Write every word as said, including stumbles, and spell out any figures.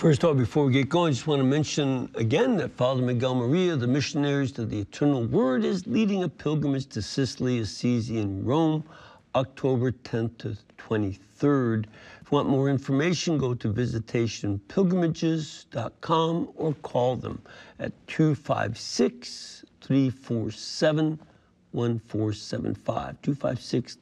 First off, before we get going, I just want to mention again that Father Miguel Maria, the missionaries to the Eternal Word, is leading a pilgrimage to Sicily, Assisi, and Rome, October tenth to twenty-third. If you want more information, go to visitation pilgrimages dot com or call them at two five six, three four seven, one four seven five. two five six,